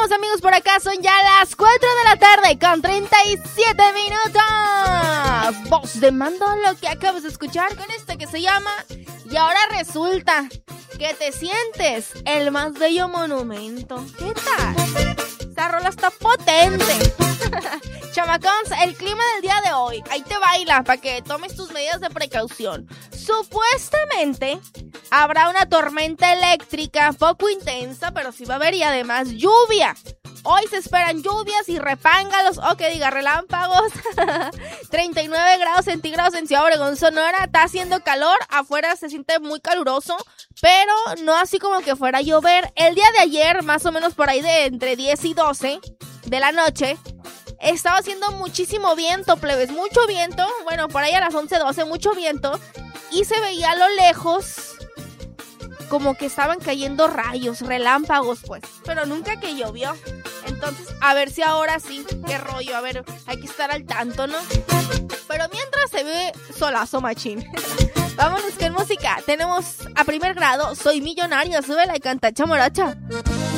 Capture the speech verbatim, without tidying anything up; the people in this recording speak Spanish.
estamos, amigos? Por acá son ya las cuatro de la tarde con treinta y siete minutos. Voz de mando, lo que acabas de escuchar con este que se llama Y ahora resulta que te sientes el más bello monumento. ¿Qué tal? Esta rola está potente. Chamacons, el clima del día de hoy, ahí te baila para que tomes tus medidas de precaución. Supuestamente habrá una tormenta eléctrica poco intensa, pero sí va a haber, y además lluvia. Hoy se esperan lluvias y repángalos, o que diga relámpagos. treinta y nueve grados centígrados en Ciudad Obregón, Sonora. Está haciendo calor, afuera se siente muy caluroso, pero no así como que fuera a llover. El día de ayer, más o menos por ahí de entre diez y doce de la noche, estaba haciendo muchísimo viento, plebes, mucho viento. Bueno, por ahí a las once, doce, mucho viento. Y se veía a lo lejos como que estaban cayendo rayos, relámpagos, pues. Pero nunca que llovió. Entonces, a ver si ahora sí, qué rollo. A ver, hay que estar al tanto, ¿no? Pero mientras se ve solazo machín. Vámonos con música. Tenemos a primer grado, Soy Millonario. Súbela y canta Chamorocha.